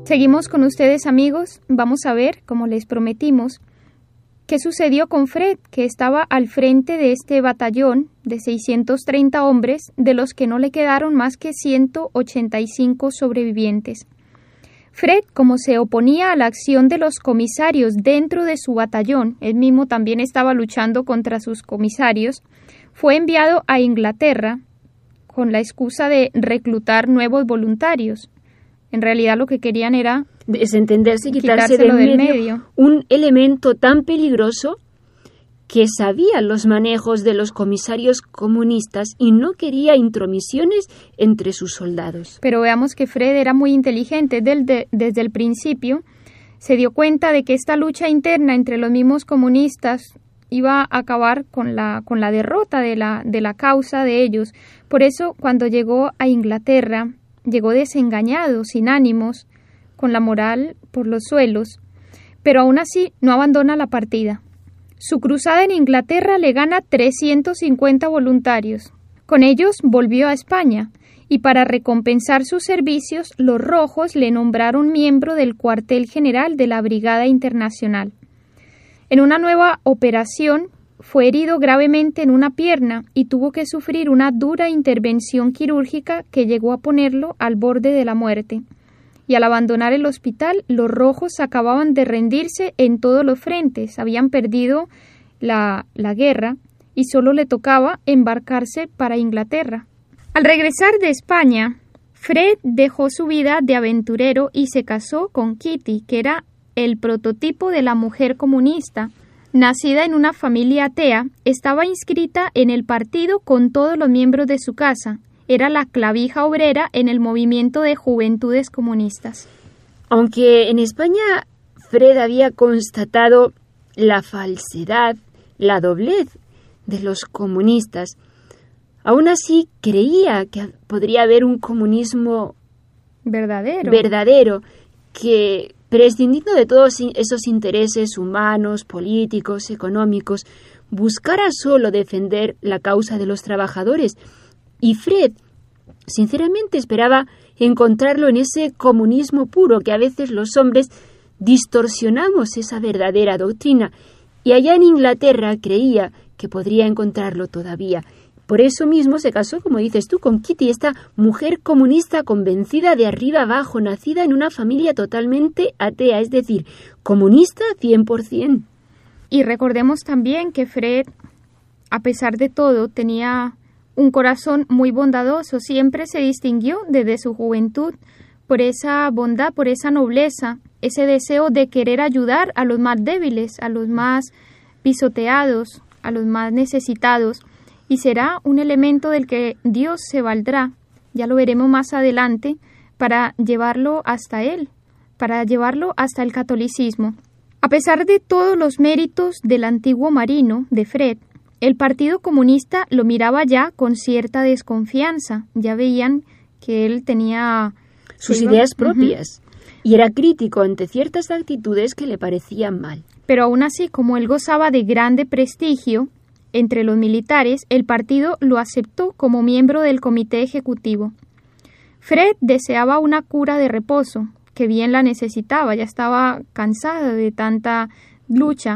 Seguimos con ustedes, amigos. Vamos a ver, como les prometimos, qué sucedió con Fred, que estaba al frente de este batallón de 630 hombres, de los que no le quedaron más que 185 sobrevivientes. Fred, como se oponía a la acción de los comisarios dentro de su batallón, él mismo también estaba luchando contra sus comisarios, fue enviado a Inglaterra con la excusa de reclutar nuevos voluntarios. En realidad lo que querían era desentenderse y quitarse del medio un elemento tan peligroso que sabía los manejos de los comisarios comunistas y no quería intromisiones entre sus soldados. Pero veamos que Fred era muy inteligente. Desde el principio se dio cuenta de que esta lucha interna entre los mismos comunistas iba a acabar con la derrota de la causa de ellos. Por eso, cuando llegó a Inglaterra, llegó desengañado, sin ánimos, con la moral por los suelos, pero aún así no abandona la partida. Su cruzada en Inglaterra le gana 350 voluntarios. Con ellos volvió a España, y para recompensar sus servicios, los rojos le nombraron miembro del cuartel general de la Brigada Internacional. En una nueva operación, fue herido gravemente en una pierna y tuvo que sufrir una dura intervención quirúrgica que llegó a ponerlo al borde de la muerte. Y al abandonar el hospital, los rojos acababan de rendirse en todos los frentes, habían perdido la guerra y solo le tocaba embarcarse para Inglaterra. Al regresar de España, Fred dejó su vida de aventurero y se casó con Kitty, que era el prototipo de la mujer comunista. Nacida en una familia atea, estaba inscrita en el partido con todos los miembros de su casa. Era la clavija obrera en el movimiento de juventudes comunistas. Aunque en España Fred había constatado la falsedad, la doblez de los comunistas, aún así creía que podría haber un comunismo verdadero que, prescindiendo de todos esos intereses humanos, políticos, económicos, buscara solo defender la causa de los trabajadores. Y Fred, sinceramente, esperaba encontrarlo en ese comunismo puro que a veces los hombres distorsionamos esa verdadera doctrina. Y allá en Inglaterra creía que podría encontrarlo todavía. Por eso mismo se casó, como dices tú, con Kitty, esta mujer comunista convencida de arriba abajo, nacida en una familia totalmente atea, es decir, comunista 100%. Y recordemos también que Fred, a pesar de todo, tenía un corazón muy bondadoso. Siempre se distinguió desde su juventud por esa bondad, por esa nobleza, ese deseo de querer ayudar a los más débiles, a los más pisoteados, a los más necesitados. Y será un elemento del que Dios se valdrá, ya lo veremos más adelante, para llevarlo hasta él, para llevarlo hasta el catolicismo. A pesar de todos los méritos del antiguo marino, de Fred, el Partido Comunista lo miraba ya con cierta desconfianza. Ya veían que él tenía sus ideas propias y era crítico ante ciertas actitudes que le parecían mal. Pero aún así, como él gozaba de grande prestigio entre los militares, el partido lo aceptó como miembro del comité ejecutivo. Fred deseaba una cura de reposo, que bien la necesitaba, ya estaba cansado de tanta lucha,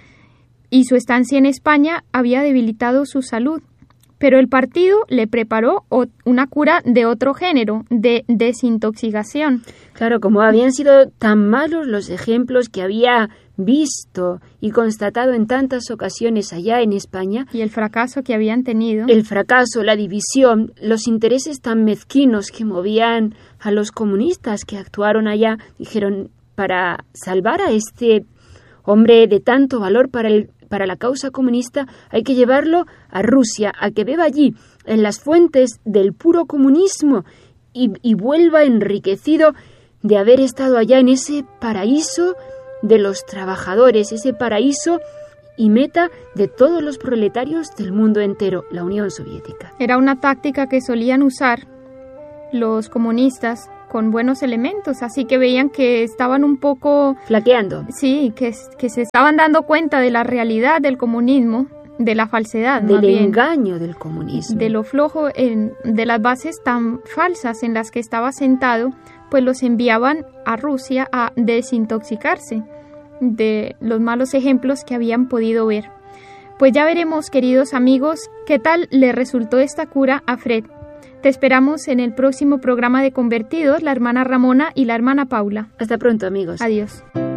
y su estancia en España había debilitado su salud. Pero el partido le preparó una cura de otro género, de desintoxicación. Claro, como habían sido tan malos los ejemplos que había visto y constatado en tantas ocasiones allá en España. Y el fracaso que habían tenido. El fracaso, la división, los intereses tan mezquinos que movían a los comunistas que actuaron allá, dijeron, para salvar a este hombre de tanto valor para la causa comunista, hay que llevarlo a Rusia, a que beba allí, en las fuentes del puro comunismo, y vuelva enriquecido de haber estado allá en ese paraíso de los trabajadores, ese paraíso y meta de todos los proletarios del mundo entero, la Unión Soviética. Era una táctica que solían usar los comunistas con buenos elementos, así que veían que estaban un poco flaqueando. Sí, que se estaban dando cuenta de la realidad del comunismo, de la falsedad, del engaño del comunismo, de lo flojo, de las bases tan falsas en las que estaba sentado, pues los enviaban a Rusia a desintoxicarse de los malos ejemplos que habían podido ver. Pues ya veremos, queridos amigos, qué tal le resultó esta cura a Fred. Te esperamos en el próximo programa de Convertidos, la hermana Ramona y la hermana Paula. Hasta pronto, amigos. Adiós.